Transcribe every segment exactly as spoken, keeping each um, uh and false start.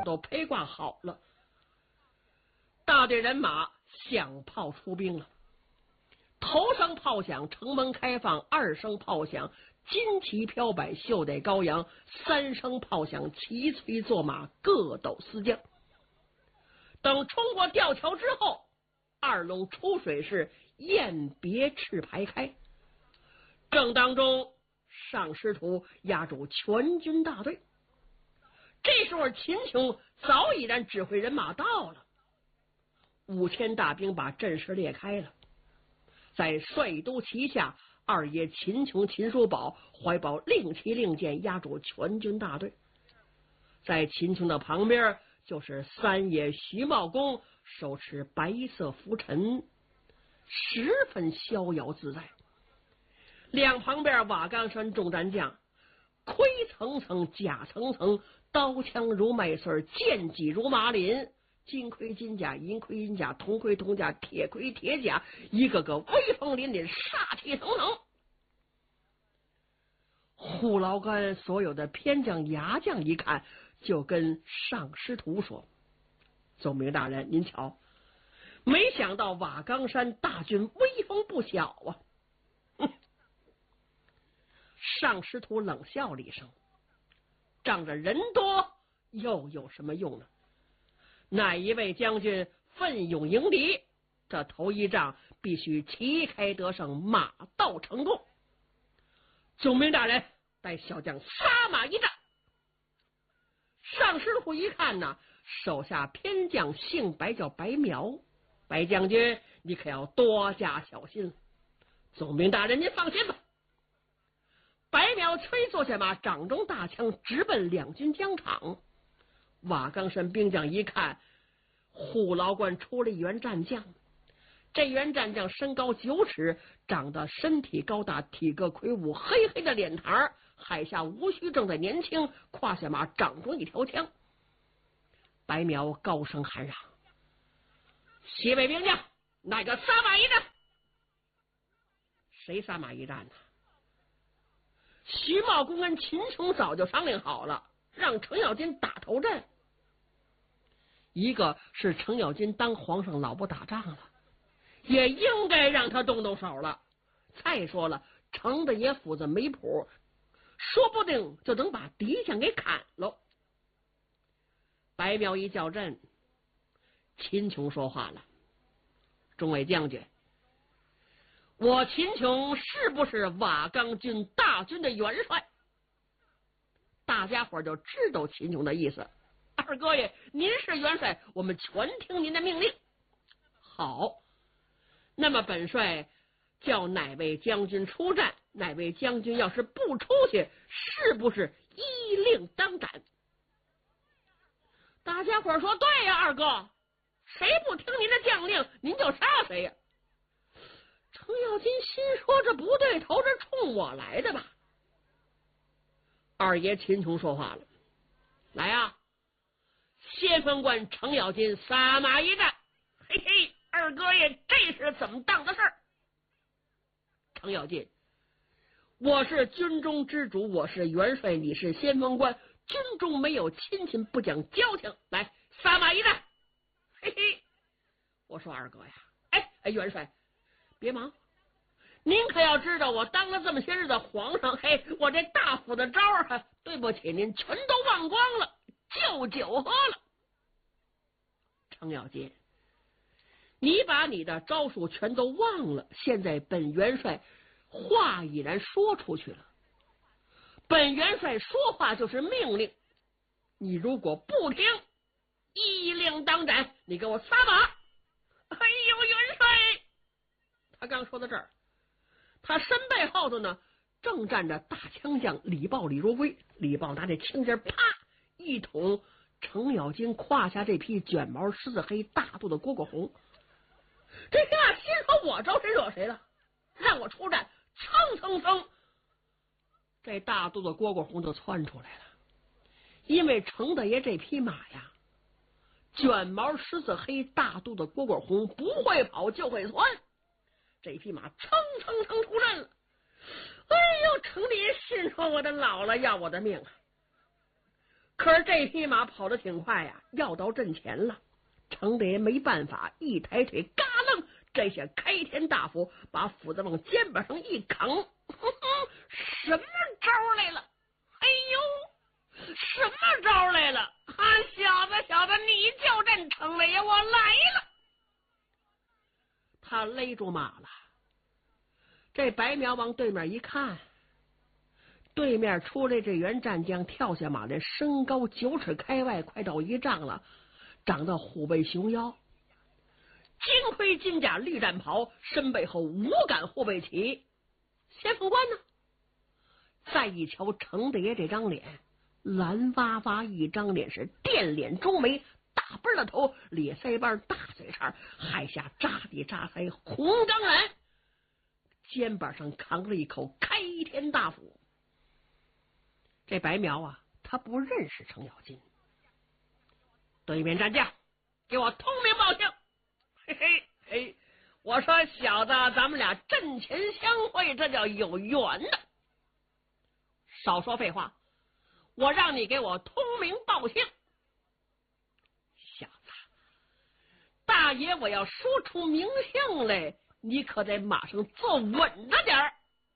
都陪挂好了。大队人马响炮出兵了，头声炮响，城门开放；二声炮响，旌旗飘摆，袖带高扬；三声炮响，齐催坐马，各斗四将。等冲过吊桥之后，二龙出水是雁别翅排开。正当中，上师徒压住全军大队。这时候，秦琼早已然指挥人马到了，五千大兵把阵势裂开了。在帅都旗下，二爷秦琼、秦叔宝怀抱令旗令箭，压住全军大队。在秦琼的旁边，就是三爷徐茂公，手持白色拂尘，十分逍遥自在。两旁边瓦岗山众战将，盔层层，甲层层，刀枪如麦穗，剑戟如马林，金盔金甲，银盔银甲，铜盔铜甲，铁盔铁甲，一个个威风凛凛，杀气腾腾。虎牢关所有的偏将牙将一看，就跟上师徒说：“总兵大人，您瞧，没想到瓦岗山大军威风不小啊！”哼！上师徒冷笑了一声：“仗着人多又有什么用呢？哪一位将军奋勇迎敌，这头一仗必须旗开得胜，马到成功。总兵大人，带小将杀马一战。”上师徒一看呢，手下偏将姓白，叫白苗。白将军，你可要多加小心。总兵大人，您放心吧。白苗催坐下马，掌中大枪直奔两军疆场。瓦岗山兵将一看，虎牢关出了一员战将。这员战将身高九尺，长得身体高大，体格魁梧，黑黑的脸膛，海下无须正在年轻，胯下马，掌中一条枪。白苗高声喊嚷：“西北兵将，哪个杀马一战？”谁杀马一战呢？徐茂公跟秦琼早就商量好了，让程咬金打头阵。一个是程咬金当皇上老不打仗了，也应该让他动动手了。再说了，程大爷府子没谱，说不定就能把敌将给砍了。白苗一叫阵，秦琼说话了：“众位将军，我秦琼是不是瓦岗军大军的元帅？”大家伙就知道秦琼的意思。二哥爷，您是元帅，我们全听您的命令。好，那么本帅叫哪位将军出战，哪位将军要是不出去，是不是依令当斩？大家伙说：“对呀，二哥，谁不听您的将令，您就杀谁呀。”程咬金心说：“这不对头，这冲我来的吧？”二爷秦琼说话了：“来啊，先锋官程咬金杀马一战。”嘿嘿，二哥爷，这是怎么当的事儿？程咬金，我是军中之主，我是元帅，你是先锋官，军中没有亲情，不讲交情，来杀马一战。嘿嘿，我说二哥呀，哎哎，元帅别忙，您可要知道，我当了这么些日的皇上，嘿，我这大府的招儿，对不起您，全都忘光了，就酒喝了。程咬金，你把你的招数全都忘了，现在本元帅话已然说出去了，本元帅说话就是命令，你如果不听，依令当斩，你给我撒马。哎呦，元帅！他刚说到这儿，他身背后头呢，正站着大枪将李豹李如归。李豹拿着枪尖，啪一捅程咬金胯下这匹卷毛狮子黑大肚的蝈蝈红。这下心说：“我招谁惹谁了？让我出战！”蹭蹭蹭，这大肚子蝈蝈红就窜出来了。因为程大爷这匹马呀，卷毛狮子黑大肚子蝈蝈红，不会跑就会窜。这匹马蹭蹭蹭出阵了。哎呦，程大爷心说：“我的姥姥要我的命啊！” 可是这匹马跑得挺快呀，要到阵前了，程德爷没办法，一抬腿，嘎楞，这下开天大斧把斧子往肩膀上一扛，呵呵，什么招来了？哎呦，什么招来了？啊，小子小子，你叫阵，程德爷我来了。他勒住马了，这白苗往对面一看，对面出来这员战将跳下马来，身高九尺开外，快到一丈了，长得虎背熊腰，金盔金甲绿战袍，身背后五杆护卫旗，先锋官呢？再一瞧程德爷这张脸，蓝哇哇一张脸，是电脸中眉，大背的头，咧腮帮，大嘴茬，海下扎地扎腮，红当然，肩膀上扛了一口开天大斧。这白苗啊，他不认识程咬金。对面战将，给我通名报姓。嘿嘿嘿，我说小子，咱们俩阵前相会，这叫有缘的。少说废话，我让你给我通名报姓。小子，大爷，我要说出名姓来，你可在马上坐稳着点儿。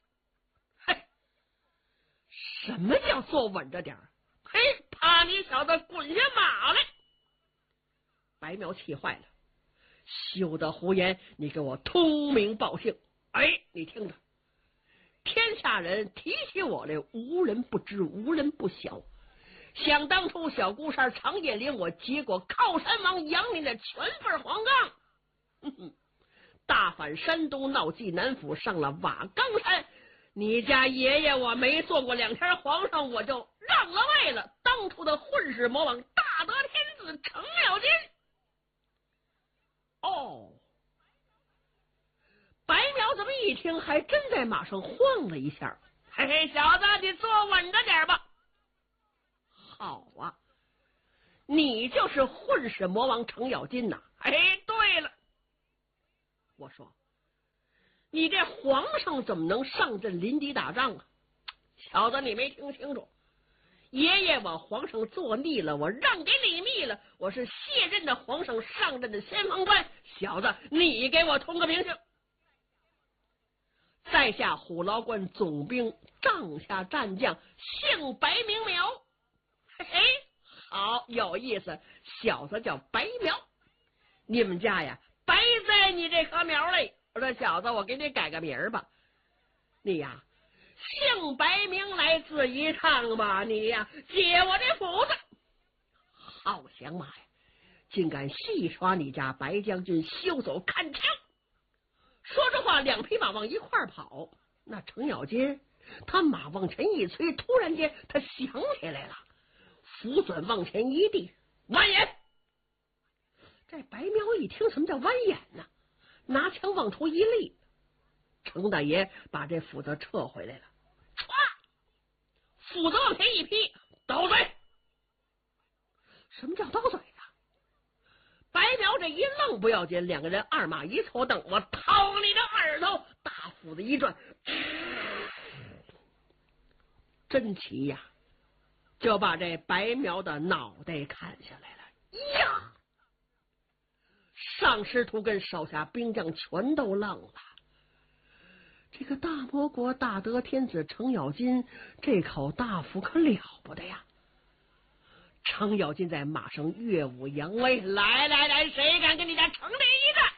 什么叫坐稳着点儿？嘿，怕你小子滚下马来！白苗气坏了，休得胡言！你给我通名报姓！哎，你听着，天下人提起我来，无人不知，无人不晓。想当初小孤山长夜岭，我接过靠山王杨林的全份黄冈，哼哼，大反山东，闹济南府，上了瓦岗山。你家爷爷我没做过两天皇上，我就让了位了。当初的混世魔王大德天子程咬金。哦，白苗这么一听，还真在马上晃了一下。嘿嘿，小子，你坐稳着点吧。好啊，你就是混世魔王程咬金呐。哎，对了，我说你这皇上怎么能上阵临敌打仗啊？小子，你没听清楚，爷爷我皇上做腻了，我让给李密了，我是卸任的皇上上任的先锋官。小子，你给我通个名姓。在下虎牢关总兵帐下战将，姓白名苗。嘿嘿，好有意思，小子叫白苗。你们家呀，白栽你这棵苗嘞。我说小子，我给你改个名儿吧，你呀姓白名来字一唱吧，你呀接我这斧子。好响马呀，竟敢戏耍你家白将军，休走看枪。说着话，两匹马往一块跑。那程咬金他马往前一催，突然间他想起来了，斧转往前一递，弯眼。这白苗一听什么叫弯眼呢，拿枪往出一立，程大爷把这斧子撤回来了，唰，斧子往前一劈，刀嘴。什么叫刀嘴呀？白苗这一愣不要紧，两个人二马一错蹬，我掏你的耳朵！大斧子一转，真奇呀，就把这白苗的脑袋砍下来了呀！上师徒跟手下兵将全都愣了。这个大魔国大德天子程咬金这口大斧可了不得呀！程咬金在马上跃舞扬威，来来来，谁敢跟你家程弟一战？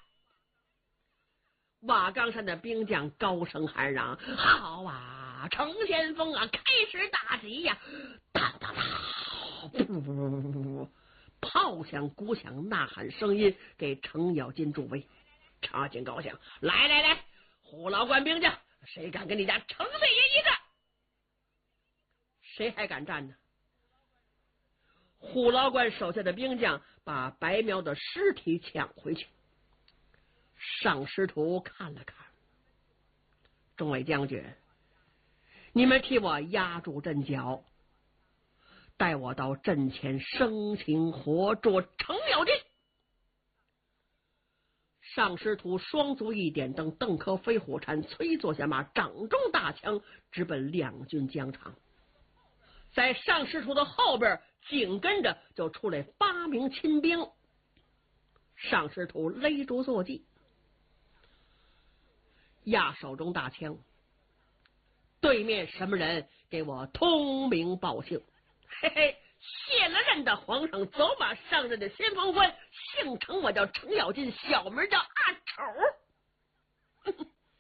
瓦岗山的兵将高声喊嚷：好啊，程先锋啊，开始大吉呀！当当当，噗噗噗噗噗噗，炮响鼓响，呐喊声音给程咬金助威。程咬金高兴，来来来，虎牢关兵将，谁敢跟你家程弟爷一战？谁还敢战呢？虎牢关手下的兵将把白苗的尸体抢回去。上师徒看了看，众位将军，你们替我压住阵脚，带我到阵前生擒活捉程咬金。上师徒双足一点蹬，邓科飞虎蝉，催坐下马，掌中大枪直奔两军疆场。在上师徒的后边紧跟着就出来八名亲兵。上师徒勒住坐骑，压手中大枪。对面什么人？给我通名报姓！嘿嘿，卸了任的皇上走马上任的先锋官，姓程，我叫程咬金，小名叫阿丑。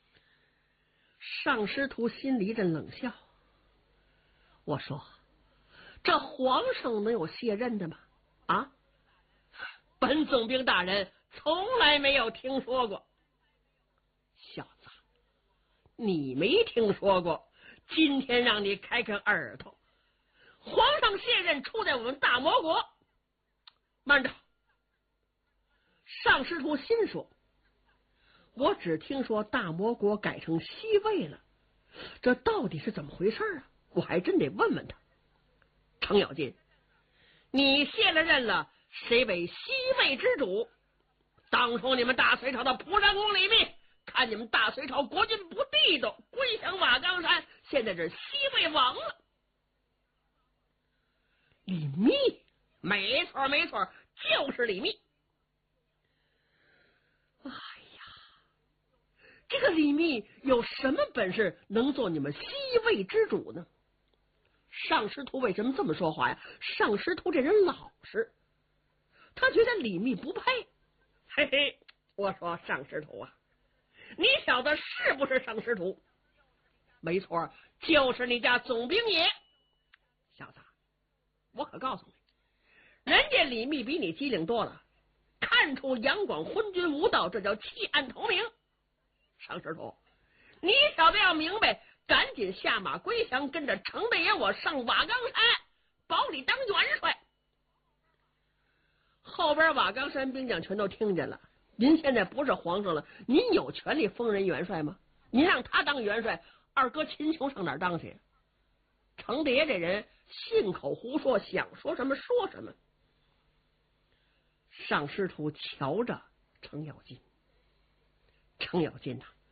上师徒心里一阵冷笑。我说，这皇上能有卸任的吗？啊，本总兵大人从来没有听说过。小子，你没听说过，今天让你开开耳朵。皇上卸任出在我们大魔国。慢着，上师徒心说，我只听说大魔国改成西魏了，这到底是怎么回事啊？我还真得问问他。程咬金，你卸了任了，谁为西魏之主？当初你们大隋朝的蒲山公李密，看你们大隋朝国君不地道，归降瓦岗山，现在是西魏亡了。李密，没错没错，就是李密。哎呀，这个李密有什么本事能做你们西魏之主呢？上师徒为什么这么说话呀？上师徒这人老实，他觉得李密不配。嘿嘿，我说上师徒啊，你小子是不是上师徒？没错，就是你家总兵也。小子，我可告诉你，人家李密比你机灵多了，看出杨广昏君无道，这叫弃暗投明。上师徒，你小子要明白，赶紧下马归降，跟着程大爷我上瓦岗山，保你当元帅。后边瓦岗山兵将全都听见了，您现在不是皇上了，您有权利封人元帅吗？您让他当元帅，二哥秦琼上哪儿当去？程大爷这人信口胡说，想说什么说什么。上师徒瞧着程咬金，程咬金呐、啊，